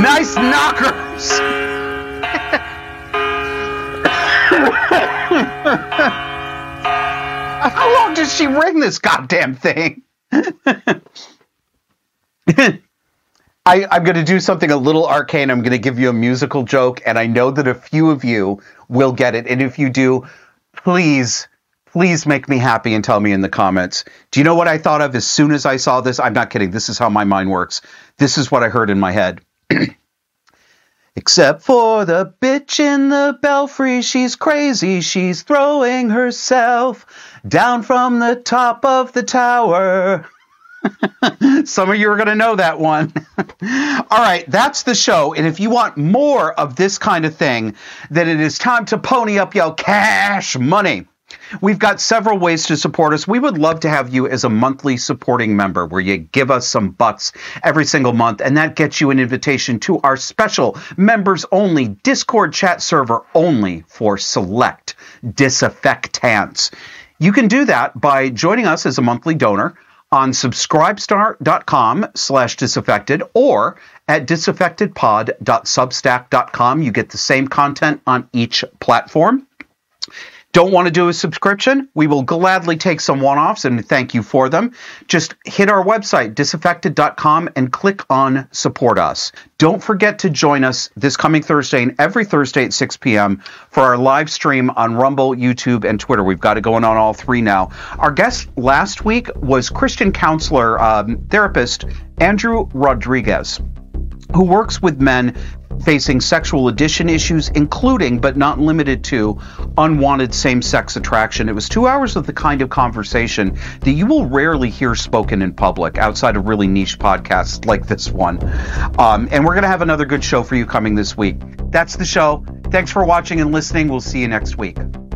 Nice knockers. How long does she ring this goddamn thing? I'm going to do something a little arcane. I'm going to give you a musical joke, and I know that a few of you will get it. And if you do, please make me happy and tell me in the comments. Do you know what I thought of as soon as I saw this? I'm not kidding. This is how my mind works. This is what I heard in my head. Except for the bitch in the belfry, she's crazy. She's throwing herself down from the top of the tower. Some of you are going to know that one. All right, that's the show. And if you want more of this kind of thing, then it is time to pony up your cash money. We've got several ways to support us. We would love to have you as a monthly supporting member where you give us some bucks every single month, and that gets you an invitation to our special members-only Discord chat server only for select disaffectants. You can do that by joining us as a monthly donor on subscribestar.com/disaffected or at disaffectedpod.substack.com. You get the same content on each platform. Don't want to do a subscription? We will gladly take some one-offs and thank you for them. Just hit our website, disaffected.com, and click on Support Us. Don't forget to join us this coming Thursday and every Thursday at 6 p.m. for our live stream on Rumble, YouTube, and Twitter. We've got it going on all three now. Our guest last week was Christian counselor, therapist Andrew Rodriguez, who works with men facing sexual addiction issues, including, but not limited to, unwanted same-sex attraction. It was 2 hours of the kind of conversation that you will rarely hear spoken in public outside of really niche podcasts like this one. And we're going to have another good show for you coming this week. That's the show. Thanks for watching and listening. We'll see you next week.